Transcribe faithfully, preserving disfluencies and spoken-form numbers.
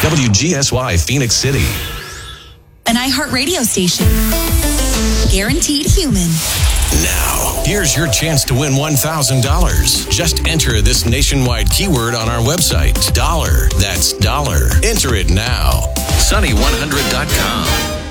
W G S Y Phoenix City. An iHeart radio station. Guaranteed human. Now, here's your chance to win one thousand dollars. Just enter this nationwide keyword on our website. Dollar. That's dollar. Enter it now. Sunny one hundred dot com.